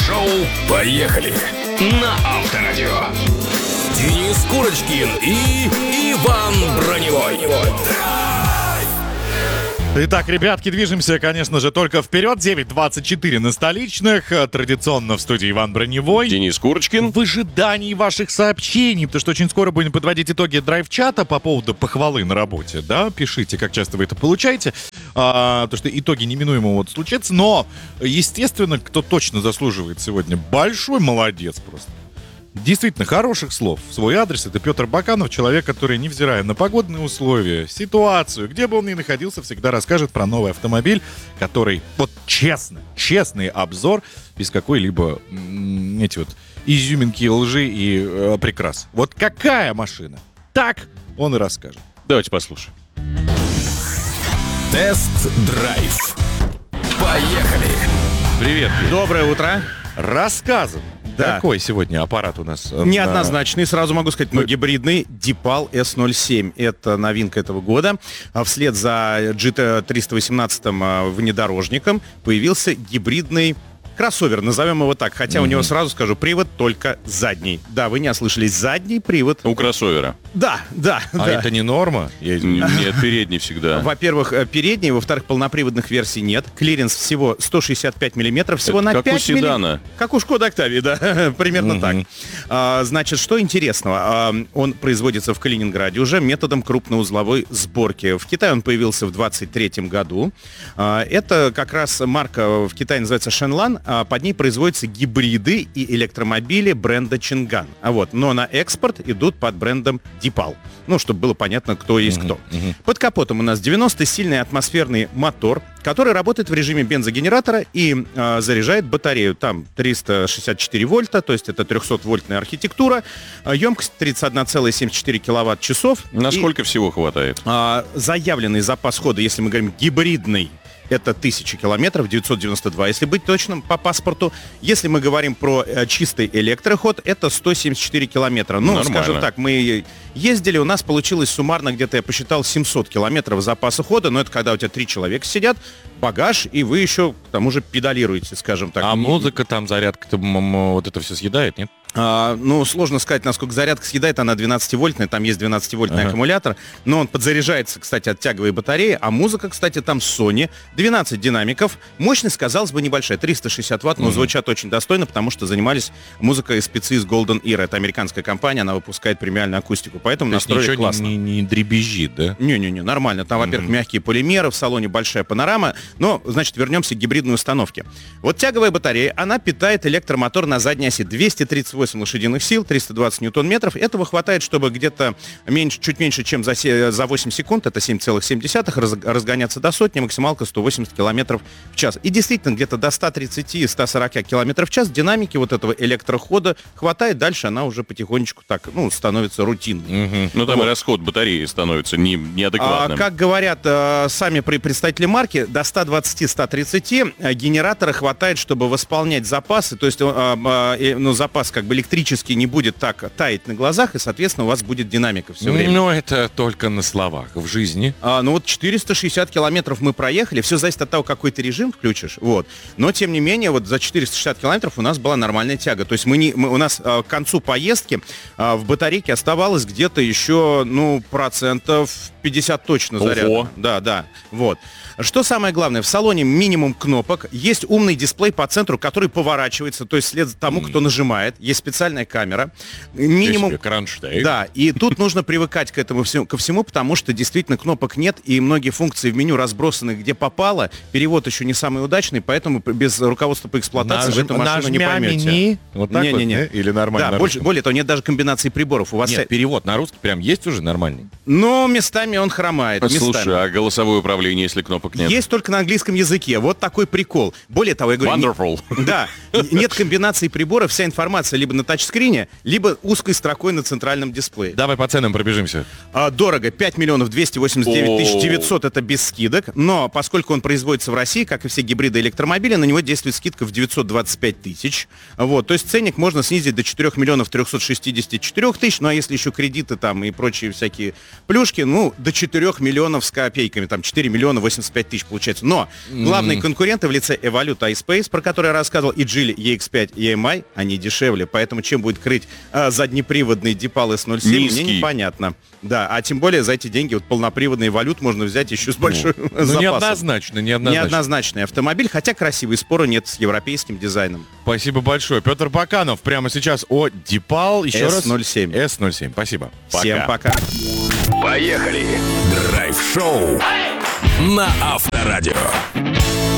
Шоу «Поехали» на Авторадио. Денис Курочкин и Иван Броневой. Итак, ребятки, движемся, конечно же, только вперед. 9:24 на столичных. Традиционно в студии Иван Броневой. Денис Курочкин. В ожидании ваших сообщений, потому что очень скоро будем подводить итоги драйв-чата по поводу похвалы на работе. Да, пишите, как часто вы это получаете. То, что итоги неминуемо вот случатся. Но, естественно, кто точно заслуживает сегодня большой молодец просто. Действительно, хороших слов в свой адрес. Это Петр Баканов, человек, который, невзирая на погодные условия, ситуацию, где бы он ни находился, всегда расскажет про новый автомобиль, который, вот честный обзор, без какой-либо эти вот изюминки, лжи и прикрас. Вот какая машина? Так он и расскажет. Давайте послушаем. Тест-драйв. Поехали! Привет. Доброе утро. Рассказывай. Да. Какой сегодня аппарат у нас? Неоднозначный, сразу могу сказать, но гибридный DePaul S07. Это новинка этого года. Вслед за GT318 внедорожником появился гибридный кроссовер, назовем его так. Хотя у него, сразу скажу, привод только задний. Да, вы не ослышались, задний привод. У кроссовера. Да. Это не норма? Нет, передний всегда. Во-первых, передний, во-вторых, полноприводных версий нет. Клиренс всего 165 миллиметров, всего Это на как 5 у седана. Как у Шкода Октавии, да, примерно так. Значит, что интересного? Он производится в Калининграде уже методом крупноузловой сборки. В Китае он появился в 23 году. Это как раз марка в Китае называется Shenlan. Под ней производятся гибриды и электромобили бренда Чинган. Но на экспорт идут под брендом DePaul. Чтобы было понятно, кто есть кто. Под капотом у нас 90-сильный атмосферный мотор, который работает в режиме бензогенератора и заряжает батарею. Там 364 вольта, то есть это 300-вольтная архитектура. Емкость 31,74 киловатт-часов. Насколько всего хватает? Заявленный запас хода, если мы говорим гибридный, это 1000 километров, 992, если быть точным, по паспорту. Если мы говорим про чистый электроход, это 174 километра. Скажем так, мы ездили, у нас получилось суммарно где-то, я посчитал, 700 километров запаса хода, но это когда у тебя 3 человека сидят, багаж, и вы еще, к тому же, педалируете, скажем так. А музыка там, зарядка-то, вот это все съедает, нет? Сложно сказать, насколько зарядка съедает, она 12-вольтная, там есть 12-вольтный аккумулятор, но он подзаряжается, кстати, от тяговой батареи, а музыка, кстати, там Sony, 12 динамиков, мощность, казалось бы, небольшая, 360 ватт, но звучат очень достойно, потому что занимались музыкой спецы из Golden Era, это американская компания, она выпускает премиальную акустику, поэтому настроили классно. Не дребезжит, да? Не-не-не, нормально, там, во-первых, мягкие полимеры, в салоне большая панорама, но, значит, вернемся к гибридной установке. Вот тяговая батарея, она питает электромотор на задней оси, 238 лошадиных сил, 320 ньютон-метров. Этого хватает, чтобы где-то чуть меньше, чем за 8 секунд, это 7,7, разгоняться до сотни, максималка 180 километров в час. И действительно, где-то до 130-140 километров в час динамики вот этого электрохода хватает. Дальше она уже потихонечку так, становится рутинной. Там и расход батареи становится неадекватным. Как говорят сами представители марки, до 120-130 генератора хватает, чтобы восполнять запасы. То есть запас как бы электрический не будет так таять на глазах, и, соответственно, у вас будет динамика все время. Но это только на словах. В жизни? 460 километров мы проехали. Все зависит от того, какой ты режим включишь. Но, тем не менее, за 460 километров у нас была нормальная тяга. То есть у нас к концу поездки в батарейке оставалось где-то еще, процентов 50 точно заряда. Да. Что самое главное, в салоне минимум кнопок, есть умный дисплей по центру, который поворачивается, то есть вслед тому, кто нажимает, есть специальная камера. Минимум... Кронштейн. Да, и тут нужно привыкать ко всему, потому что действительно кнопок нет, и многие функции в меню разбросаны где попало, перевод еще не самый удачный, поэтому без руководства по эксплуатации в эту машину не поймете. Вот так не. Или нормально? Да, более того, нет даже комбинации приборов. У вас нет, перевод на русский прям есть уже нормальный? Местами он хромает. Слушай, а голосовое управление, если кнопок нет? Есть только на английском языке. Вот такой прикол. Более того, я говорю... Wonderful. Нет комбинации приборов, вся информация либо на тачскрине, либо узкой строкой на центральном дисплее. Давай по ценам пробежимся. Дорого. 5 миллионов 289 тысяч 900, это без скидок. Но поскольку он производится в России, как и все гибриды электромобиля, на него действует скидка в 925 тысяч. То есть ценник можно снизить до 4 миллионов 364 тысяч. А если еще кредиты там и прочие всякие плюшки, до 4 миллионов с копейками, там 4 миллиона 85 тысяч получается. Но главные конкуренты в лице Evolute iSpace, про который я рассказывал, и Geely EX5 EMI, они дешевле, поэтому чем будет крыть заднеприводный DeepAl S07, мне Низкий. непонятно. Да, а тем более за эти деньги вот полноприводный Evolute можно взять еще с большой запасом. Неоднозначно. Неоднозначный автомобиль, хотя красивый, спора нет, с европейским дизайном. Спасибо большое. Петр Баканов прямо сейчас о DeepAl. Еще раз. S07. S07. Спасибо. Всем пока. Поехали! Драйв-шоу на Авторадио.